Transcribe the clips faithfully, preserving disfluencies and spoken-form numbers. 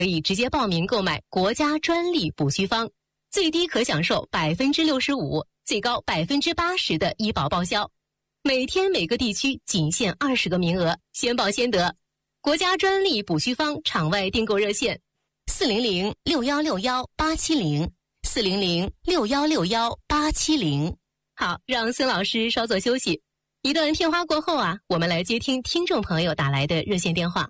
可以直接报名购买国家专利补虚方，最低可享受百分之六十五，最高百分之八十的医保报销。每天每个地区仅限二十个名额，先报先得。国家专利补虚方场外订购热线：四零零六幺六幺八七零，四零零六幺六幺八七零。好，让孙老师稍作休息。一段片花过后啊，我们来接听听众朋友打来的热线电话。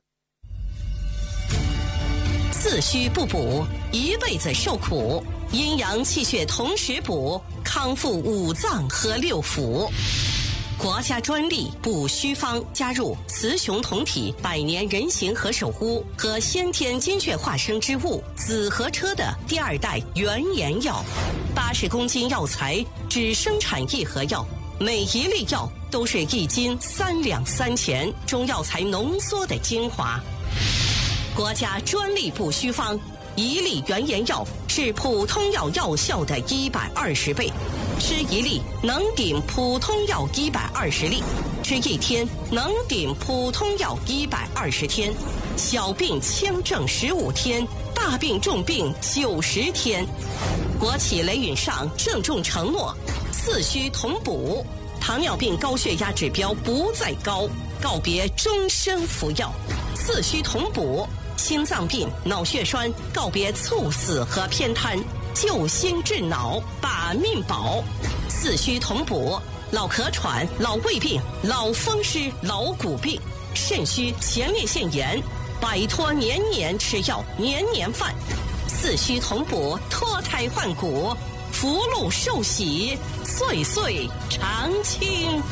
四虚不补，一辈子受苦；阴阳气血同时补，康复五脏和六腑。国家专利补虚方加入雌雄同体百年人形和守护和先天精血化生之物紫河车的第二代原研药，八十公斤药材只生产一盒药，每一粒药都是一斤三两三钱中药材浓缩的精华。国家专利补虚方，一粒原研药是普通药药效的一百二十倍，吃一粒能顶普通药一百二十粒，吃一天能顶普通药一百二十天，小病轻症十五天，大病重病九十天。国企雷允上郑重承诺，四虚同补，糖尿病高血压指标不再高，告别终身服药，四虚同补。心脏病、脑血栓告别猝死和偏瘫，救心治脑，把命保。四虚同补，老咳喘、老胃病、老风湿、老骨病、肾虚、前列腺炎，摆脱年年吃药、年年犯。四虚同补，脱胎换骨，福禄寿喜，岁岁常青。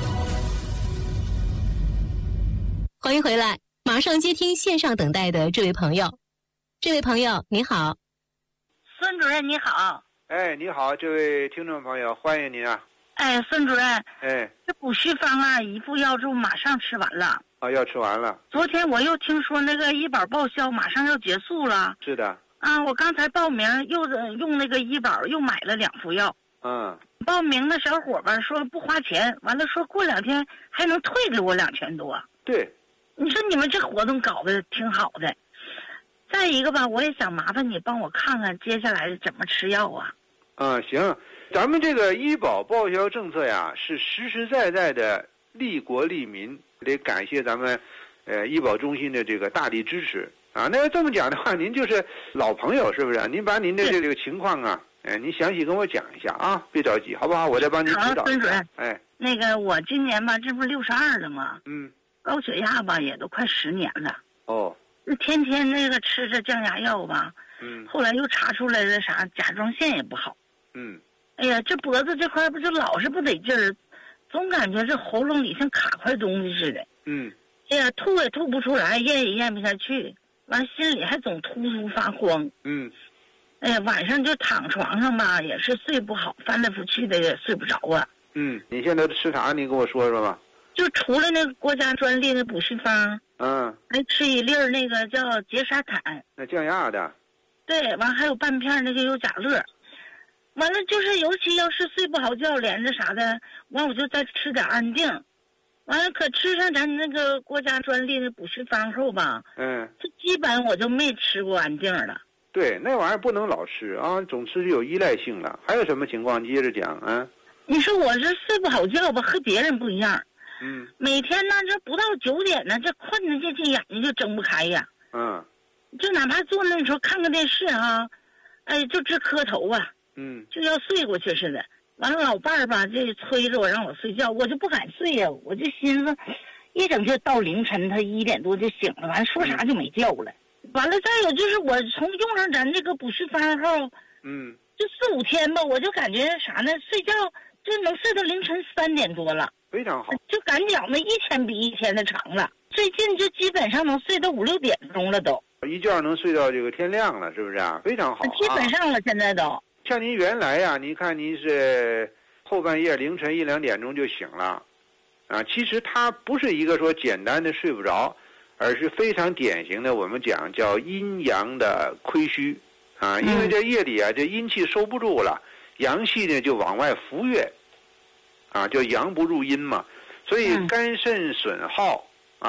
欢迎回来。马上接听线上等待的这位朋友。这位朋友您好。 孙主任你好。 哎，你好，这位听众朋友，欢迎您啊。 哎，孙主任。 哎， 这补虚方啊，一副药就马上吃完了。 啊，要吃完了。 昨天我又听说那个医保报销马上要结束了。 是的。 啊，我刚才报名又用那个医保又买了两副药。 嗯。 报名的小伙吧说不花钱，完了说过两天还能退给我两千多。 对。 你说你们这活动搞得挺好的，再一个吧，我也想麻烦你帮我看看接下来怎么吃药啊。 啊，行，咱们这个医保报销政策呀，是实实在在的利国利民，得感谢咱们呃医保中心的这个大力支持啊。那要这么讲的话，您就是老朋友是不是？您把您的这个情况啊，哎，您详细跟我讲一下啊，别着急，好不好？我再帮您指导一下。 好，孙主任。 哎， 那个我今年吧，这不是六十二了吗？ 嗯。 高血压吧也都快十年了。 哦。 天天那个吃着降压药吧。 嗯。 后来又查出来了啥甲状腺也不好。 嗯。 哎呀，这脖子这块不就老是不得劲儿，总感觉这喉咙里像卡块东西似的。 嗯。 哎呀，吐也吐不出来，咽也咽不下去，完心里还总突突发慌。 嗯。 哎呀，晚上就躺床上吧，也是睡不好，翻来覆去的也睡不着啊。 嗯，你现在吃啥？你跟我说说吧。 就除了那个国家专利的补虚方， 嗯， 还吃一粒儿那个叫杰沙坦， 那降压的。 对，完还有半片那个优甲乐，完了就是尤其要是睡不好觉，连着啥的，完我就再吃点安定，完了可吃上咱那个国家专利的补虚方后吧， 嗯， 这基本我就没吃过安定了。 对，那玩意儿不能老吃啊，总吃就有依赖性了。还有什么情况？你接着讲啊。 你说我这睡不好觉吧，和别人不一样。 嗯， 每天呢，这不到九点呢，这困的这这眼睛就睁不开呀。 嗯， 就哪怕坐那时候看个电视啊，哎，就直磕头啊。 嗯， 就要睡过去似的。完了，老伴儿吧，这催着我让我睡觉，我就不敢睡呀。我就寻思，一整就到凌晨，他一点多就醒了，完了说啥就没觉了。嗯、完了，再有就是我从用上咱这个补虚方后， 嗯， 就四五天吧，我就感觉啥呢？睡觉就能睡到凌晨三点多了。 非常好， 就感觉那一天比一天的长了。最近就基本上能睡到五六点钟了都， 一觉能睡到这个天亮了，是不是啊？非常好、啊， 基本上了，现在都。 像您原来呀、啊，您看您是后半夜凌晨一两点钟就醒了，啊，其实它不是一个说简单的睡不着，而是非常典型的我们讲叫阴阳的亏虚，啊，因为这夜里啊，这阴气收不住了，阳气呢就往外浮跃。啊，叫阳不入阴嘛，所以肝肾损耗啊，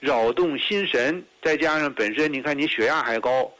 扰动心神，再加上本身你看你血压还高，